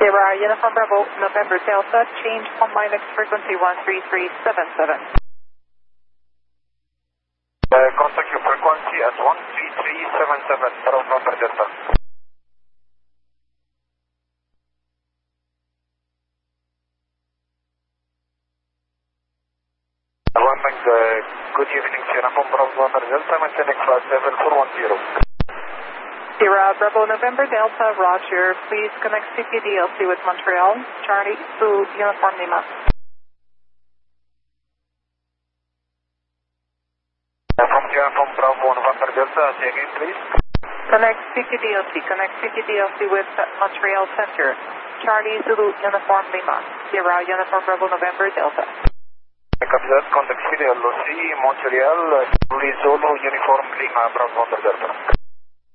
Sierra Uniform Bravo, November Delta, change on my next frequency 13377. Contact your frequency at 13377, Bravo November Delta. Good evening, Sierra from Bravo November Delta, maintaining flight level 410. Sierra Bravo November Delta, Roger. Please connect CPDLC with Montreal. Charlie to Uniform Lima. From Bravo November Delta, say again please. Connect CPDLC with Montreal Center. Charlie Zulu Uniform Lima. Sierra Uniform Bravo November Delta. Copy that. Contact CPDLC, Montreal, Zulu Uniform Lima, Bravo November Delta.